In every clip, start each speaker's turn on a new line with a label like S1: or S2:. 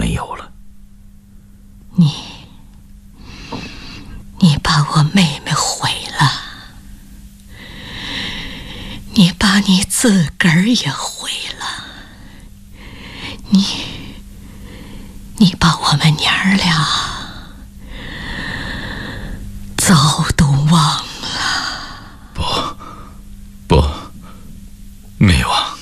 S1: 没有了。
S2: 你把我妹妹毁了，你把你自个儿也毁了，你把我们娘儿俩早都忘了。
S1: 不，没忘，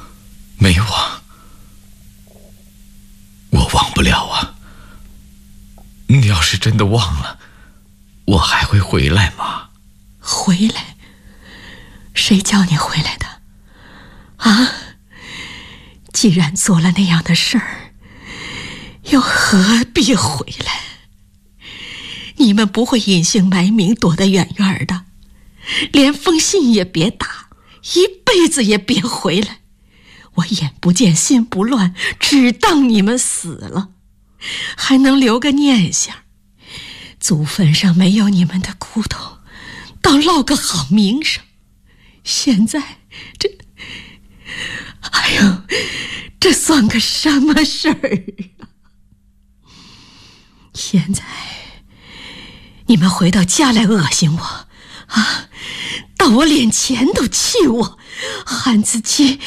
S1: 我忘不了啊。你要是真的忘了，我还会回来吗？
S2: 回来？谁叫你回来的？啊？既然做了那样的事儿，又何必回来？你们不会隐姓埋名躲得远远的，连封信也别打，一辈子也别回来。我眼不见心不乱，只当你们死了，还能留个念想。祖坟上没有你们的骨头，倒落个好名声。现在这算个什么事儿啊？现在你们回到家来恶心我啊，到我脸前都气我，汉子琪，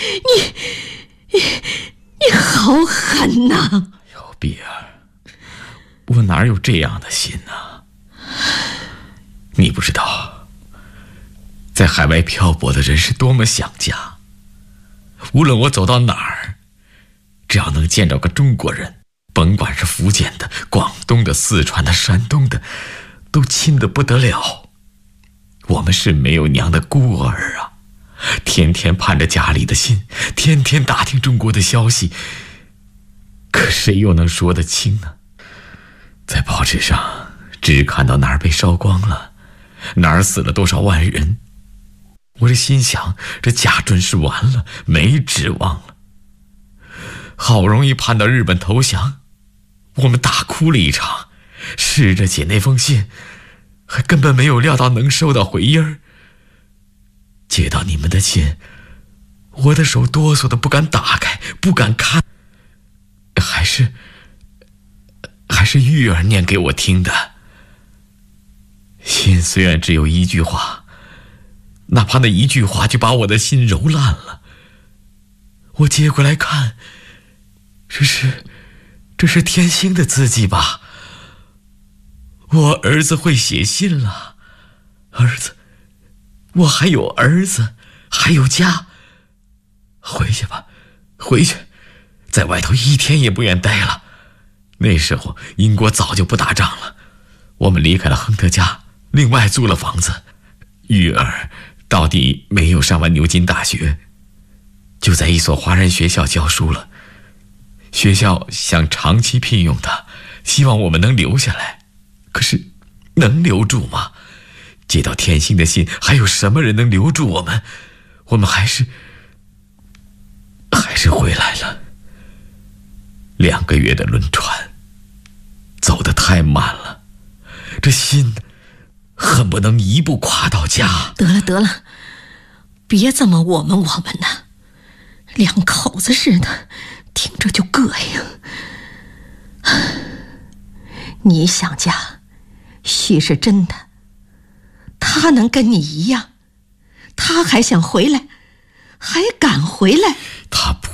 S2: 你好狠呐！
S1: 哟，碧儿，我哪有这样的心啊？你不知道，在海外漂泊的人是多么想家。无论我走到哪儿，只要能见着个中国人，甭管是福建的、广东的、四川的、山东的，都亲得不得了。我们是没有娘的孤儿啊，天天盼着家里的信，天天打听中国的消息，可谁又能说得清呢？在报纸上只看到哪儿被烧光了，哪儿死了多少万人，我这心想，这家准是完了，没指望了。好容易盼到日本投降，我们大哭了一场，试着写那封信，还根本没有料到能收到回音儿。接到你们的信，我的手哆嗦的不敢打开，不敢看。还是玉儿念给我听的。信虽然只有一句话，哪怕那一句话就把我的心揉烂了。我接过来看，这是天星的字迹吧？我儿子会写信了，儿子，我还有儿子，还有家。回去吧，回去，在外头一天也不愿待了。那时候英国早就不打仗了，我们离开了亨特家，另外租了房子。玉儿到底没有上完牛津大学，就在一所华人学校教书了。学校想长期聘用他，希望我们能留下来。可是能留住吗？接到天星的信，还有什么人能留住我们？我们还是回来了。2个月的轮船走得太慢了，这心恨不能一步跨到家。
S2: 得了，别这么我们的，两口子似的，听着就膈应。你想家，许是真的，他能跟你一样，他还想回来，还敢回来？
S1: 他不